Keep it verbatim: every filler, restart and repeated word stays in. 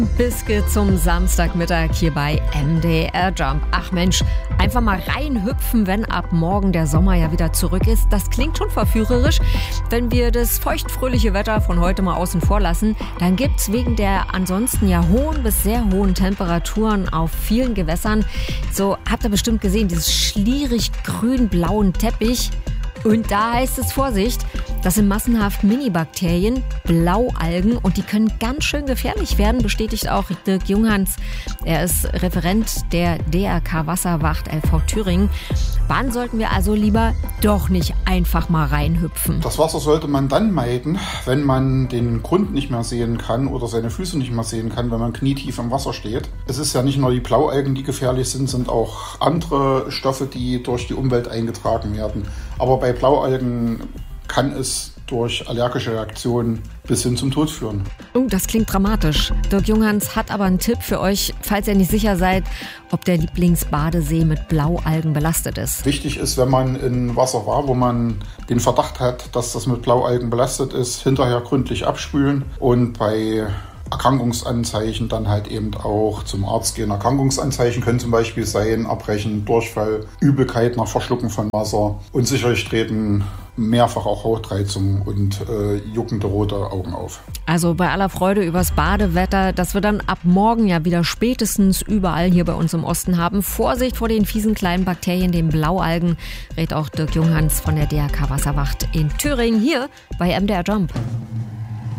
Bis geht's zum Samstagmittag hier bei M D R Jump. Ach Mensch, einfach mal reinhüpfen, wenn ab morgen der Sommer ja wieder zurück ist. Das klingt schon verführerisch. Wenn wir das feuchtfröhliche Wetter von heute mal außen vor lassen, dann gibt's wegen der ansonsten ja hohen bis sehr hohen Temperaturen auf vielen Gewässern, so habt ihr bestimmt gesehen, dieses schlierig grün-blauen Teppich. Und da heißt es Vorsicht, das sind massenhaft Minibakterien, Blaualgen, und die können ganz schön gefährlich werden, bestätigt auch Dirk Junghans. Er ist Referent der D R K Wasserwacht L V Thüringen. Wann sollten wir also lieber doch nicht einfach mal reinhüpfen? Das Wasser sollte man dann meiden, wenn man den Grund nicht mehr sehen kann oder seine Füße nicht mehr sehen kann, wenn man knietief im Wasser steht. Es ist ja nicht nur die Blaualgen, die gefährlich sind, sind auch andere Stoffe, die durch die Umwelt eingetragen werden. Aber bei Blaualgen kann es durch allergische Reaktionen bis hin zum Tod führen. Oh, das klingt dramatisch. Dirk Junghans hat aber einen Tipp für euch, falls ihr nicht sicher seid, ob der Lieblingsbadesee mit Blaualgen belastet ist. Wichtig ist, wenn man in Wasser war, wo man den Verdacht hat, dass das mit Blaualgen belastet ist, hinterher gründlich abspülen und bei Erkrankungsanzeichen dann halt eben auch zum Arzt gehen. Erkrankungsanzeichen können zum Beispiel sein Erbrechen, Durchfall, Übelkeit nach Verschlucken von Wasser, unsicheres Treten, mehrfach auch Hautreizung und äh, juckende rote Augen auf. Also bei aller Freude übers Badewetter, das wir dann ab morgen ja wieder spätestens überall hier bei uns im Osten haben. Vorsicht vor den fiesen kleinen Bakterien, den Blaualgen, rät auch Dirk Junghans von der D R K Wasserwacht in Thüringen hier bei M D R Jump.